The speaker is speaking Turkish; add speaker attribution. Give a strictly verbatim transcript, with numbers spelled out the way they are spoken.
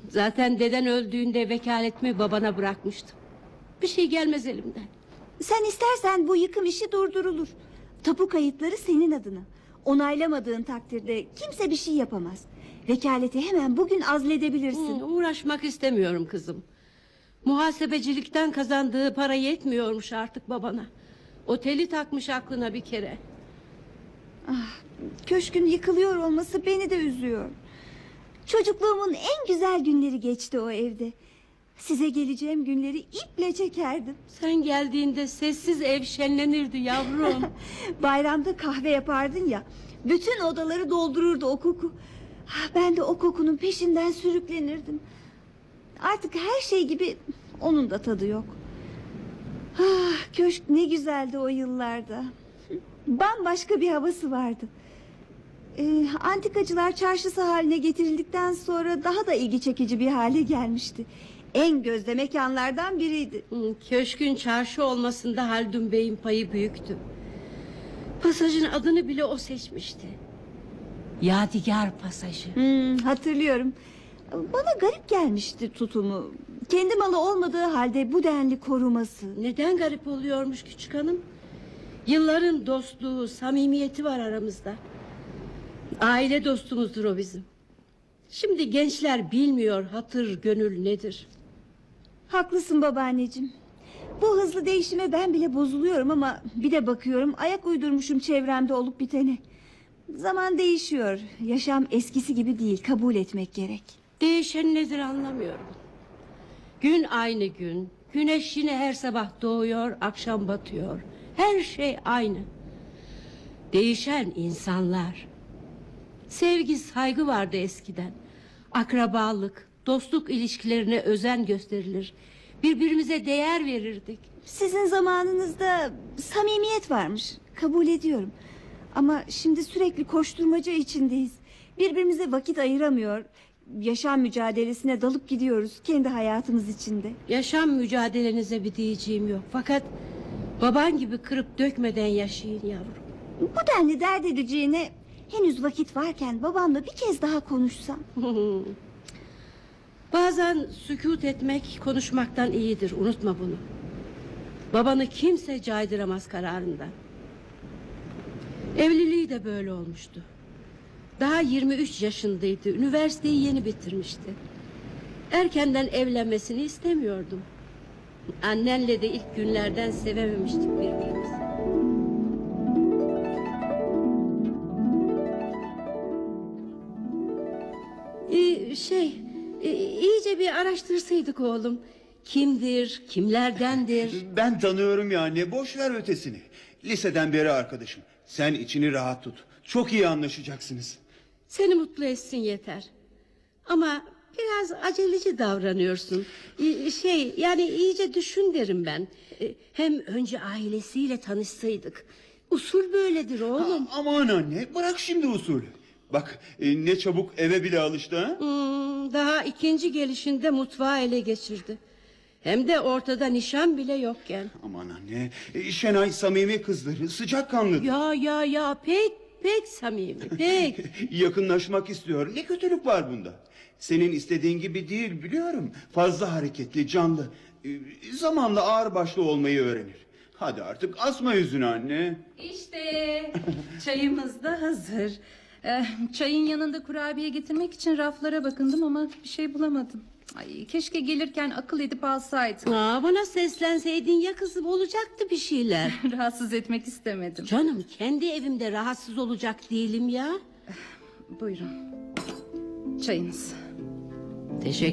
Speaker 1: Zaten deden öldüğünde vekaletimi babana bırakmıştım. Bir şey gelmez elimden.
Speaker 2: Sen istersen bu yıkım işi durdurulur. Tapu kayıtları senin adına. Onaylamadığın takdirde kimse bir şey yapamaz. Vekaleti hemen bugün azledebilirsin.
Speaker 1: Hı, uğraşmak istemiyorum kızım. Muhasebecilikten kazandığı para yetmiyormuş artık babana. Oteli takmış aklına bir kere.
Speaker 2: Ah, köşkün yıkılıyor olması beni de üzüyor. Çocukluğumun en güzel günleri geçti o evde. Size geleceğim günleri iple çekerdim.
Speaker 1: Sen geldiğinde sessiz ev şenlenirdi yavrum.
Speaker 2: Bayramda kahve yapardın ya, bütün odaları doldururdu o koku. Ah, ben de o kokunun peşinden sürüklenirdim. Artık her şey gibi onun da tadı yok. Ah, köşk ne güzeldi o yıllarda. Bambaşka bir havası vardı. Ee, antikacılar çarşısı haline getirildikten sonra daha da ilgi çekici bir hale gelmişti. En gözde mekanlardan biriydi.
Speaker 1: Hı, köşkün çarşı olmasında Haldun Bey'in payı büyüktü. Pasajın adını bile o seçmişti. Yadigar Pasajı.
Speaker 2: Hmm, hatırlıyorum. Bana garip gelmişti tutumu. Kendi malı olmadığı halde bu denli koruması.
Speaker 1: Neden garip oluyormuş küçük hanım? Yılların dostluğu, samimiyeti var aramızda. Aile dostumuzdur o bizim. Şimdi gençler bilmiyor hatır gönül nedir.
Speaker 2: Haklısın babaanneciğim. Bu hızlı değişime ben bile bozuluyorum ama bir de bakıyorum ayak uydurmuşum çevremde olup bitene. Zaman değişiyor. Yaşam eskisi gibi değil, kabul etmek gerek.
Speaker 1: Değişen nedir anlamıyorum. Gün aynı gün. Güneş yine her sabah doğuyor, akşam batıyor. Her şey aynı. Değişen insanlar. Sevgi, saygı vardı eskiden. Akrabalık, dostluk ilişkilerine özen gösterilir. Birbirimize değer verirdik.
Speaker 2: Sizin zamanınızda samimiyet varmış, kabul ediyorum. Ama şimdi sürekli koşturmaca içindeyiz. Birbirimize vakit ayıramıyor. Yaşam mücadelesine dalıp gidiyoruz kendi hayatımız içinde.
Speaker 1: Yaşam mücadelenize bir diyeceğim yok. Fakat baban gibi kırıp dökmeden yaşayın yavrum.
Speaker 2: Bu denli dert edeceğine henüz vakit varken babamla bir kez daha konuşsam.
Speaker 1: Bazen sükût etmek konuşmaktan iyidir, unutma bunu. Babanı kimse caydıramaz kararından. Evliliği de böyle olmuştu. Daha yirmi üç yaşındaydı, üniversiteyi yeni bitirmişti. Erkenden evlenmesini istemiyordum. Annenle de ilk günlerden sevememiştik birbirimizi. Ee, şey, e, iyice bir araştırsaydık oğlum. Kimdir, kimlerdendir?
Speaker 3: Ben tanıyorum ya anne, boş ver ötesini. Liseden beri arkadaşım. Sen içini rahat tut. Çok iyi anlaşacaksınız.
Speaker 1: Seni mutlu etsin yeter. Ama biraz aceleci davranıyorsun. Ee, Şey yani iyice düşün derim ben. Ee, Hem önce ailesiyle tanışsaydık. Usul böyledir oğlum.
Speaker 3: Ha, aman anne, bırak şimdi usulü. Bak e, ne çabuk eve bile alıştı ha?
Speaker 1: Hmm, daha ikinci gelişinde mutfağı ele geçirdi. Hem de ortada nişan bile yokken.
Speaker 3: Aman anne, e, Şenay samimi kızdır, sıcakkanlıdır.
Speaker 1: Ya ya ya pek pek samimi pek.
Speaker 3: Yakınlaşmak istiyor. Ne kötülük var bunda? Senin istediğin gibi değil biliyorum. Fazla hareketli, canlı. E, zamanla ağırbaşlı olmayı öğrenir. Hadi artık asma yüzünü anne.
Speaker 4: İşte çayımız da hazır. Ee, çayın yanında kurabiye getirmek için raflara bakındım ama bir şey bulamadım. Ay, keşke gelirken akıl edip alsaydım.
Speaker 1: Aa, bana seslenseydin ya kızım, olacaktı bir şeyler.
Speaker 4: Rahatsız etmek istemedim.
Speaker 1: Canım, kendi evimde rahatsız olacak değilim ya.
Speaker 4: Buyurun. Çayınız.
Speaker 1: Teşekkür